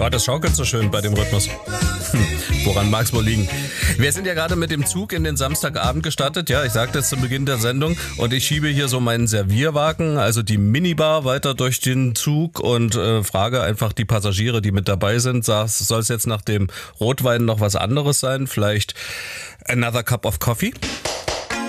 Oh, das schaukelt so schön bei dem Rhythmus. Woran mag es wohl liegen? Wir sind ja gerade mit dem Zug in den Samstagabend gestartet. Ja, ich sagte es zu Beginn der Sendung. Und ich schiebe hier so meinen Servierwagen, also die Minibar, weiter durch den Zug und frage einfach die Passagiere, die mit dabei sind, soll es jetzt nach dem Rotwein noch was anderes sein? Vielleicht another cup of coffee?